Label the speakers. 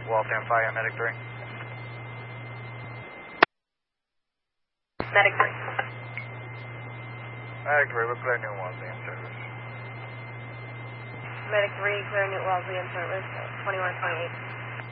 Speaker 1: Waltham Fire, Medic 3.
Speaker 2: Medic 3.
Speaker 1: Medic 3, we're clear New Waltham in service.
Speaker 2: Medic 3, clear New Wellesley in service, 2128.